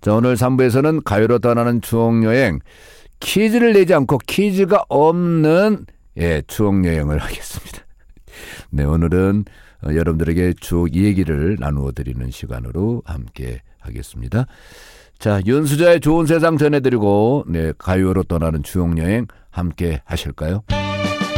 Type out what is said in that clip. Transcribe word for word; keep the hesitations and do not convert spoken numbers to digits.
자, 오늘 삼 부에서는 가요로 떠나는 추억여행, 퀴즈를 내지 않고 퀴즈가 없는 예, 추억여행을 하겠습니다. 네, 오늘은 어, 여러분들에게 추억 얘기를 나누어 드리는 시간으로 함께 하겠습니다. 자, 윤수자의 좋은 세상 전해드리고 네, 가요로 떠나는 추억여행 함께 하실까요?